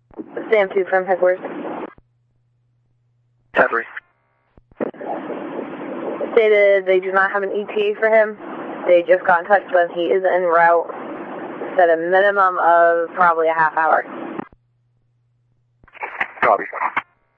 Sam 2 from headquarters. Tethering. Stated they do not have an ETA for him. They just got in touch with him. He is en route. Said a minimum of probably a half hour. Copy.